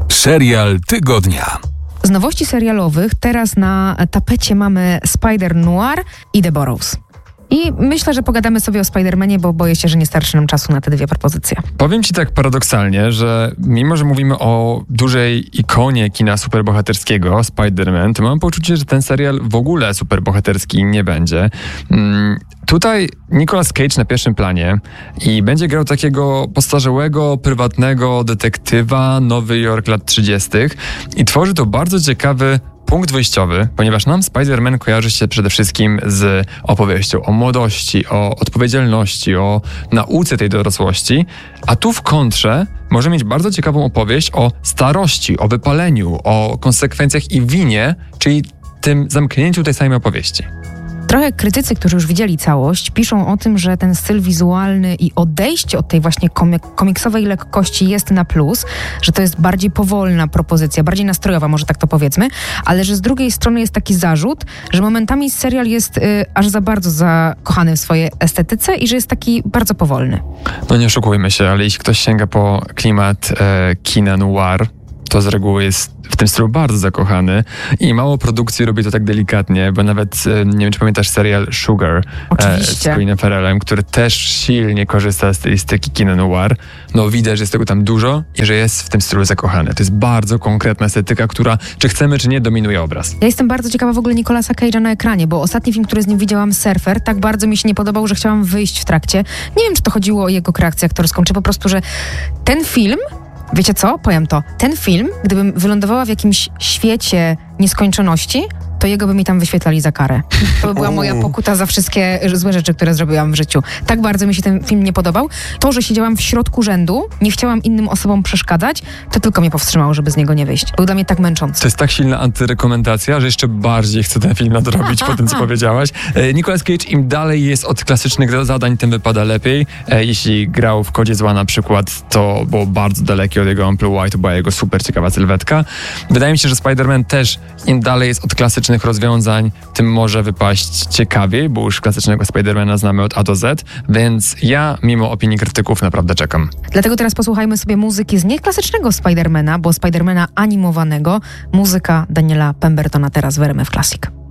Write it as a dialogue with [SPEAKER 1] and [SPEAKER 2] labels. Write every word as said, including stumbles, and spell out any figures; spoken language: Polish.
[SPEAKER 1] Serial tygodnia.
[SPEAKER 2] Z nowości serialowych teraz na tapecie mamy Spider Noir i The Boroughs. I myślę, że pogadamy sobie o Spider-Manie, bo boję się, że nie starczy nam czasu na te dwie propozycje.
[SPEAKER 3] Powiem ci tak paradoksalnie, że mimo, że mówimy o dużej ikonie kina superbohaterskiego, Spider-Man, to mam poczucie, że ten serial w ogóle superbohaterski nie będzie. Hmm, tutaj Nicolas Cage na pierwszym planie i będzie grał takiego postarzałego, prywatnego detektywa, Nowy Jork lat trzydziestych i tworzy to bardzo ciekawy punkt wyjściowy, ponieważ nam Spider-Man kojarzy się przede wszystkim z opowieścią o młodości, o odpowiedzialności, o nauce tej dorosłości, a tu w kontrze może mieć bardzo ciekawą opowieść o starości, o wypaleniu, o konsekwencjach i winie, czyli tym zamknięciu tej samej opowieści.
[SPEAKER 2] Trochę krytycy, którzy już widzieli całość, piszą o tym, że ten styl wizualny i odejście od tej właśnie komik- komiksowej lekkości jest na plus, że to jest bardziej powolna propozycja, bardziej nastrojowa, może tak to powiedzmy, ale że z drugiej strony jest taki zarzut, że momentami serial jest y, aż za bardzo zakochany w swojej estetyce i że jest taki bardzo powolny.
[SPEAKER 3] No nie oszukujmy się, ale jeśli ktoś sięga po klimat e, kina noir, to z reguły jest w tym stylu bardzo zakochany i mało produkcji robi to tak delikatnie, bo nawet, nie wiem, czy pamiętasz serial Sugar e, z Colinem Farrellem, który też silnie korzysta z stylistyki kina noir. No widać, że jest tego tam dużo i że jest w tym stylu zakochany. To jest bardzo konkretna estetyka, która, czy chcemy, czy nie, dominuje obraz.
[SPEAKER 2] Ja jestem bardzo ciekawa w ogóle Nicolasa Cage'a na ekranie, bo ostatni film, który z nim widziałam, Surfer, tak bardzo mi się nie podobał, że chciałam wyjść w trakcie. Nie wiem, czy to chodziło o jego kreację aktorską, czy po prostu, że ten film... Wiecie co? Powiem to. Ten film, gdybym wylądowała w jakimś świecie nieskończoności, to jego by mi tam wyświetlali za karę. To by była moja pokuta za wszystkie złe rzeczy, które zrobiłam w życiu. Tak bardzo mi się ten film nie podobał. To, że siedziałam w środku rzędu, nie chciałam innym osobom przeszkadzać, to tylko mnie powstrzymało, żeby z niego nie wyjść. Był dla mnie tak męczący.
[SPEAKER 3] To jest tak silna antyrekomendacja, że jeszcze bardziej chcę ten film nadrobić po tym, co powiedziałaś. E, Nicolas Cage im dalej jest od klasycznych zadań, tym wypada lepiej. E, jeśli grał w Kodzie Zła na przykład, to było bardzo dalekie od jego amplua i to była jego super ciekawa sylwetka. Wydaje mi się, że Spider-Man też im dalej jest od klasycznych rozwiązań, tym może wypaść ciekawiej, bo już klasycznego Spidermana znamy od A do Z, więc ja, mimo opinii krytyków, naprawdę czekam.
[SPEAKER 2] Dlatego teraz posłuchajmy sobie muzyki z nieklasycznego Spidermana, bo Spidermana animowanego, muzyka Daniela Pembertona teraz w R M F Classic.